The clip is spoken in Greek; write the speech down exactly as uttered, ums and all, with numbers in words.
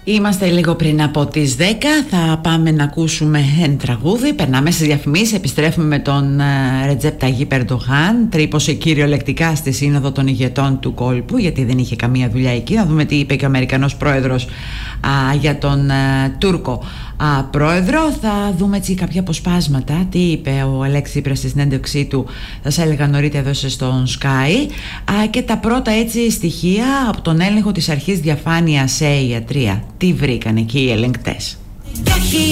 Είμαστε λίγο πριν από τις δέκα. Θα πάμε να ακούσουμε ένα τραγούδι. Περνάμε στις διαφημίσεις. Επιστρέφουμε με τον Ρετζέπ Ταγίπ Ερντογάν. Τρύπωσε κυριολεκτικά στη Σύνοδο των Ηγετών του Κόλπου, γιατί δεν είχε καμία δουλειά εκεί. Να δούμε τι είπε και ο Αμερικανός πρόεδρος α, για τον α, Τούρκο α, πρόεδρο. Θα δούμε έτσι κάποια αποσπάσματα. Τι είπε ο Αλέξης Τσίπρας στη συνέντευξή του, θα σας έλεγα νωρίτερα εδώ στον Sky. Α, και τα πρώτα έτσι στοιχεία από τον έλεγχο της Αρχής Διαφάνειας σε ιατρία. Τι βρήκαν εκεί οι ελεγκτές?